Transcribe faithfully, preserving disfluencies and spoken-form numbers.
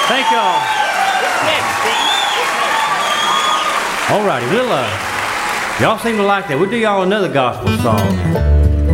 Thank y'all. All righty, we'll, uh, y'all seem to like that. We'll do y'all another gospel song.